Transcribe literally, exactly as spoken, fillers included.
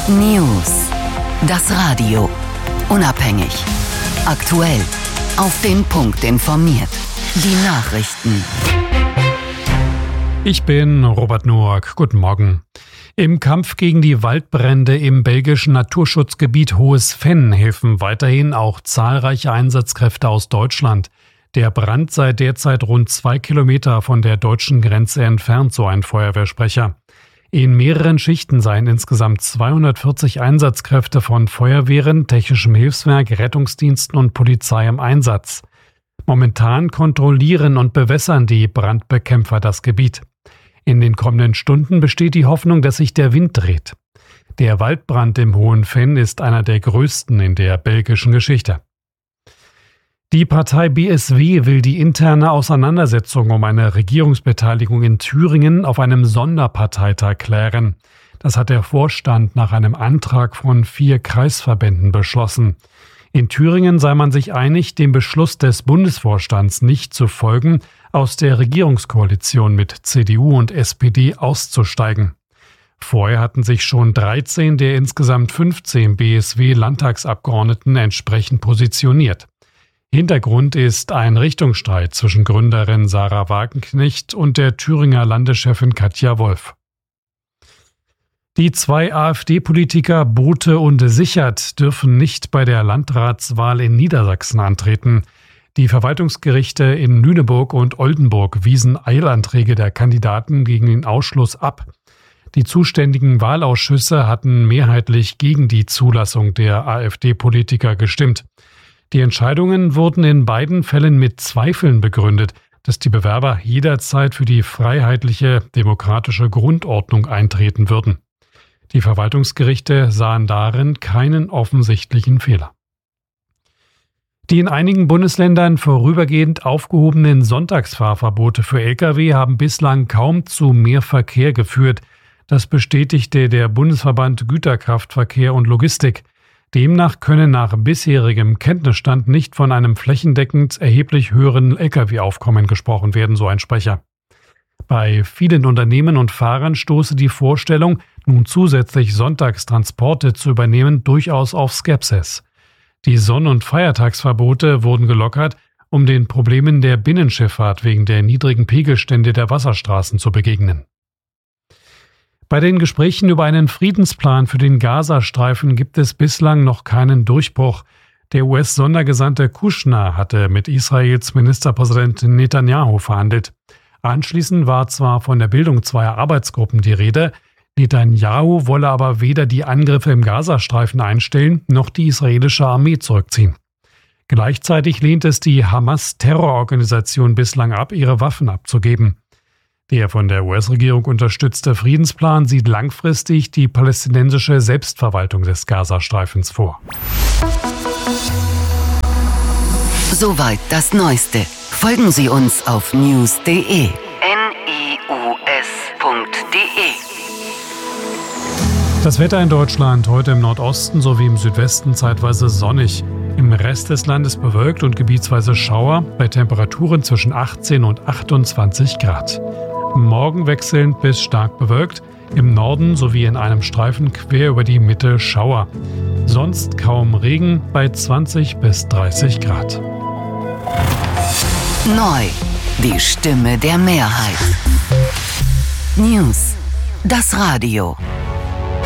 News. Das Radio. Unabhängig. Aktuell. Auf den Punkt informiert. Die Nachrichten. Ich bin Robert Noack. Guten Morgen. Im Kampf gegen die Waldbrände im belgischen Naturschutzgebiet Hohes Venn helfen weiterhin auch zahlreiche Einsatzkräfte aus Deutschland. Der Brand sei derzeit rund zwei Kilometer von der deutschen Grenze entfernt, so ein Feuerwehrsprecher. In mehreren Schichten seien insgesamt zweihundertvierzig Einsatzkräfte von Feuerwehren, Technischem Hilfswerk, Rettungsdiensten und Polizei im Einsatz. Momentan kontrollieren und bewässern die Brandbekämpfer das Gebiet. In den kommenden Stunden besteht die Hoffnung, dass sich der Wind dreht. Der Waldbrand im Hohen Venn ist einer der größten in der belgischen Geschichte. Die Partei B S W will die interne Auseinandersetzung um eine Regierungsbeteiligung in Thüringen auf einem Sonderparteitag klären. Das hat der Vorstand nach einem Antrag von vier Kreisverbänden beschlossen. In Thüringen sei man sich einig, dem Beschluss des Bundesvorstands nicht zu folgen, aus der Regierungskoalition mit C D U und S P D auszusteigen. Vorher hatten sich schon dreizehn der insgesamt fünfzehn B S W-Landtagsabgeordneten entsprechend positioniert. Hintergrund ist ein Richtungsstreit zwischen Gründerin Sarah Wagenknecht und der Thüringer Landeschefin Katja Wolf. Die zwei AfD-Politiker Bothe und Sichert dürfen nicht bei der Landratswahl in Niedersachsen antreten. Die Verwaltungsgerichte in Lüneburg und Oldenburg wiesen Eilanträge der Kandidaten gegen den Ausschluss ab. Die zuständigen Wahlausschüsse hatten mehrheitlich gegen die Zulassung der AfD-Politiker gestimmt. Die Entscheidungen wurden in beiden Fällen mit Zweifeln begründet, dass die Bewerber jederzeit für die freiheitliche, demokratische Grundordnung eintreten würden. Die Verwaltungsgerichte sahen darin keinen offensichtlichen Fehler. Die in einigen Bundesländern vorübergehend aufgehobenen Sonntagsfahrverbote für Lkw haben bislang kaum zu mehr Verkehr geführt. Das bestätigte der Bundesverband Güterkraftverkehr und Logistik. Demnach könne nach bisherigem Kenntnisstand nicht von einem flächendeckend erheblich höheren Lkw-Aufkommen gesprochen werden, so ein Sprecher. Bei vielen Unternehmen und Fahrern stoße die Vorstellung, nun zusätzlich Sonntagstransporte zu übernehmen, durchaus auf Skepsis. Die Sonn- und Feiertagsverbote wurden gelockert, um den Problemen der Binnenschifffahrt wegen der niedrigen Pegelstände der Wasserstraßen zu begegnen. Bei den Gesprächen über einen Friedensplan für den Gazastreifen gibt es bislang noch keinen Durchbruch. Der U S-Sondergesandte Kushner hatte mit Israels Ministerpräsident Netanyahu verhandelt. Anschließend war zwar von der Bildung zweier Arbeitsgruppen die Rede, Netanyahu wolle aber weder die Angriffe im Gazastreifen einstellen, noch die israelische Armee zurückziehen. Gleichzeitig lehnt es die Hamas-Terrororganisation bislang ab, ihre Waffen abzugeben. Der von der U S-Regierung unterstützte Friedensplan sieht langfristig die palästinensische Selbstverwaltung des Gazastreifens vor. Soweit das Neueste. Folgen Sie uns auf news punkt de. N I U S punkt de. Das Wetter in Deutschland heute im Nordosten sowie im Südwesten zeitweise sonnig. Im Rest des Landes bewölkt und gebietsweise Schauer bei Temperaturen zwischen achtzehn und achtundzwanzig Grad. Morgen wechselnd bis stark bewölkt, im Norden sowie in einem Streifen quer über die Mitte Schauer. Sonst kaum Regen bei zwanzig bis dreißig Grad. Neu, die Stimme der Mehrheit. News, das Radio.